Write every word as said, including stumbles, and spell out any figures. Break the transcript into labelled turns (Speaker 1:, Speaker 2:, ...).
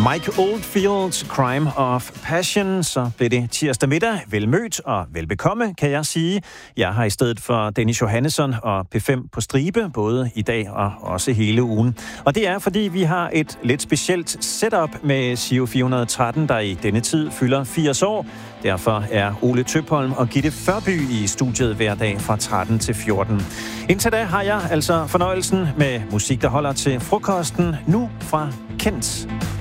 Speaker 1: Mike Oldfields Crime of Passion. Så blev det tirsdag middag. Velmødt og velbekomme, kan jeg sige. Jeg har i stedet for Dennis Johannesson og P fem på stribe, både i dag og også hele ugen. Og det er, fordi vi har et lidt specielt setup med Giro fire hundrede og tretten, der i denne tid fylder firs år. Derfor er Ole Tøpholm og Gitte Førby i studiet hver dag fra tretten til fjorten. Indtil da har jeg altså fornøjelsen med musik, der holder til frokosten, nu fra Kent.